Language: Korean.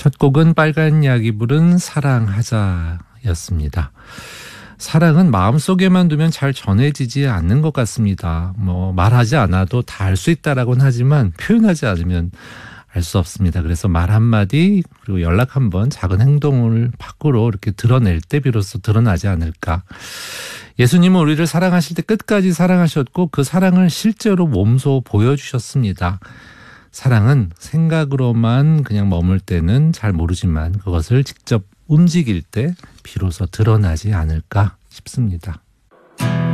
첫 곡은 빨간 약이 부른 사랑하자였습니다. 사랑은 마음속에만 두면 잘 전해지지 않는 것 같습니다. 말하지 않아도 다 알 수 있다라고는 하지만 표현하지 않으면 알 수 없습니다. 그래서 말 한마디 그리고 연락 한번 작은 행동을 밖으로 이렇게 드러낼 때 비로소 드러나지 않을까. 예수님은 우리를 사랑하실 때 끝까지 사랑하셨고 그 사랑을 실제로 몸소 보여주셨습니다. 사랑은 생각으로만 그냥 머물 때는 잘 모르지만 그것을 직접 움직일 때 비로소 드러나지 않을까 싶습니다.